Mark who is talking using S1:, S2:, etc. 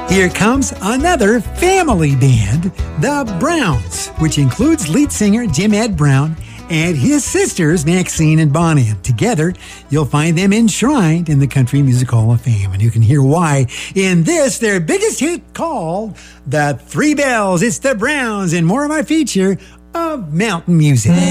S1: Here comes another family band, the Browns, which includes lead singer Jim Ed Brown and his sisters Maxine and Bonnie. And together, you'll find them enshrined in the Country Music Hall of Fame. And you can hear why in this, their biggest hit called The Three Bells. It's the Browns and more of my feature of mountain music.